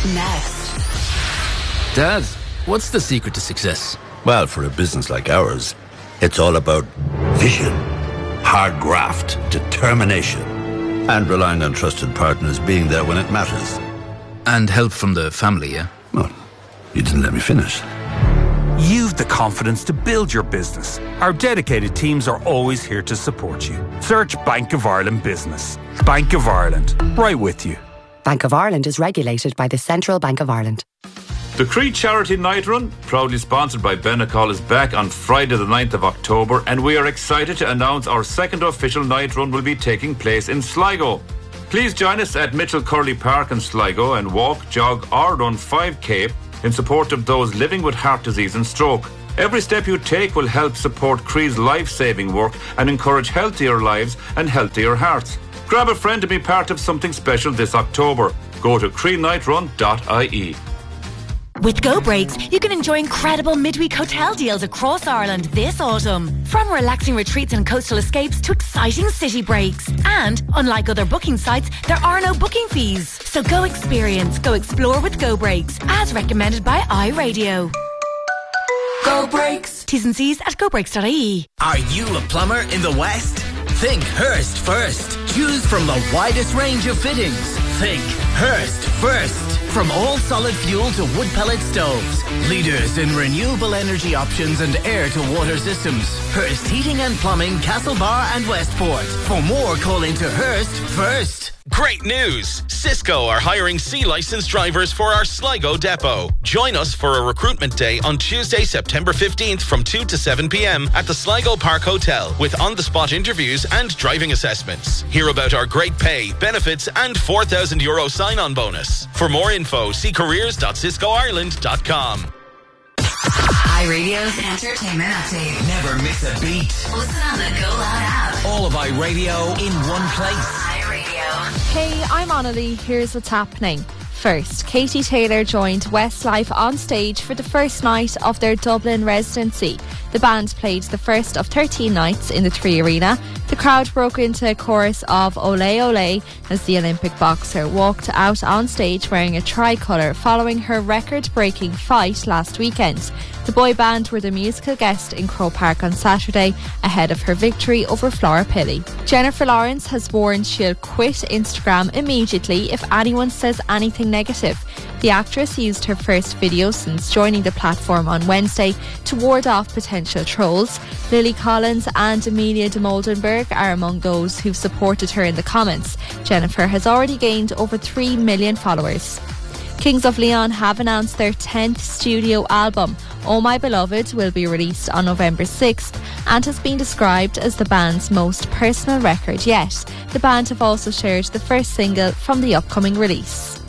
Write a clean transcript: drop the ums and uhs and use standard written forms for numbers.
Next. Dad, what's the secret to success? Well, for a business like ours, it's all about vision, hard graft, determination, and relying on trusted partners being there when it matters. And help from the family, yeah? Well, you didn't let me finish. You've the confidence to build your business. Our dedicated teams are always here to support you. Search Bank of Ireland Business. Bank of Ireland, right with you. Bank of Ireland is regulated by the Central Bank of Ireland. The Creed Charity Night Run, proudly sponsored by Benecol, is back on Friday the 9th of October, and we are excited to announce our second official night run will be taking place in Sligo. Please join us at Mitchell Curley Park in Sligo and walk, jog or run 5k in support of those living with heart disease and stroke. Every step you take will help support Creed's life-saving work and encourage healthier lives and healthier hearts. Grab a friend to be part of something special this October. Go to creednightrun.ie. With Go Breaks, you can enjoy incredible midweek hotel deals across Ireland this autumn. From relaxing retreats and coastal escapes to exciting city breaks. And, unlike other booking sites, there are no booking fees. So go experience, go explore with Go Breaks, as recommended by iRadio. Go Breaks. T's and C's at gobreaks.ie. Are you a plumber in the West? Think Hearst first. Choose from the widest range of fittings. Think Hearst first. From all solid fuel to wood pellet stoves. Leaders in renewable energy options and air-to-water systems. Hearst Heating and Plumbing, Castlebar and Westport. For more, call into Hearst first. Great news! Cisco are hiring C-licensed drivers for our Sligo depot. Join us for a recruitment day on Tuesday, September 15th from 2 to 7 p.m. at the Sligo Park Hotel with on-the-spot interviews and driving assessments. Hear about our great pay, benefits and €4,000 sign-on bonus. For more info, see careers.ciscoireland.com. iRadio's entertainment update. Never miss a beat. Listen on the Go Loud app. All of iRadio in one place. Hey, I'm Annalie. Here's what's happening. First, Katie Taylor joined Westlife on stage for the first night of their Dublin residency. The band played the first of 13 nights in the 3 Arena. The crowd broke into a chorus of Ole Ole as the Olympic boxer walked out on stage wearing a tricolour following her record-breaking fight last weekend. The boy band were the musical guest in Croke Park on Saturday ahead of her victory over Flora Pilley. Jennifer Lawrence has warned she'll quit Instagram immediately if anyone says anything negative. The actress used her first video since joining the platform on Wednesday to ward off potential trolls. Lily Collins and Amelia de Moldenberg are among those who've supported her in the comments. Jennifer has already gained over 3 million followers. Kings of Leon have announced their 10th studio album. Oh My Beloved will be released on November 6th and has been described as the band's most personal record yet. The band have also shared the first single from the upcoming release.